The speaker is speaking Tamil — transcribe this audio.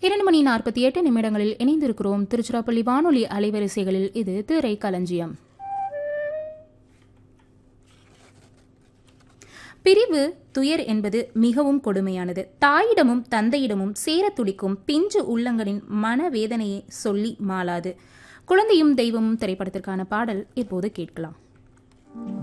2:48 இணைந்திருக்கிறோம். திருச்சிராப்பள்ளி வானொலி அலைவரிசைகளில் இது திரை களஞ்சியம். பிரிவு துயர் என்பது மிகவும் கொடுமையானது. தாயிடமும் தந்தையிடமும் சேர துடிக்கும் பிஞ்சு உள்ளங்களின் மனவேதனையை சொல்லி மாளாது. குழந்தையும் தெய்வமும் திரைப்படத்திற்கான பாடல் இப்போது கேட்கலாம்.